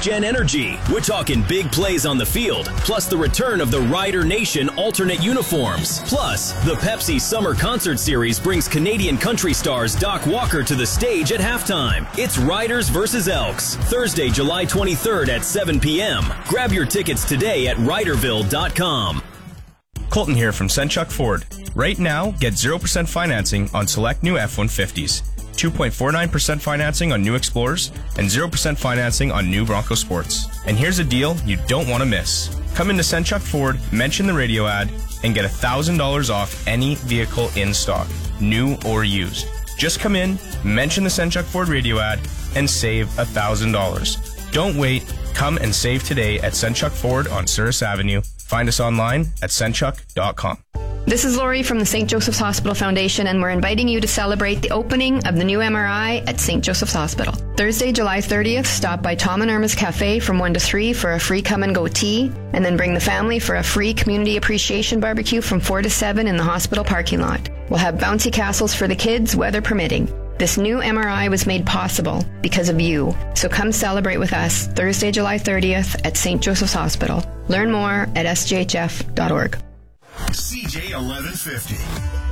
Gen Energy. We're talking big plays on the field, plus the return of the Rider Nation alternate uniforms. Plus, the Pepsi Summer Concert Series brings Canadian country stars Doc Walker to the stage at halftime. It's Riders versus Elks, Thursday, July 23rd at 7 p.m. Grab your tickets today at Riderville.com. Colton here from Senchuk Ford. Right now, get 0% financing on select new F-150s, 2.49% financing on new Explorers, and 0% financing on new Bronco Sports. And here's a deal you don't want to miss. Come into Senchuk Ford, mention the radio ad, and get $1,000 off any vehicle in stock, new or used. Just come in, mention the Senchuk Ford radio ad, and save $1,000. Don't wait. Come and save today at Senchuk Ford on Souris Avenue. Find us online at senchuk.com. This is Lori from the St. Joseph's Hospital Foundation, and we're inviting you to celebrate the opening of the new MRI at St. Joseph's Hospital. Thursday, July 30th, stop by Tom and Irma's Cafe from 1 to 3 for a free come-and-go tea, and then bring the family for a free community appreciation barbecue from 4 to 7 in the hospital parking lot. We'll have bouncy castles for the kids, weather permitting. This new MRI was made possible because of you. So come celebrate with us Thursday, July 30th at St. Joseph's Hospital. Learn more at sjhf.org. CJ 1150.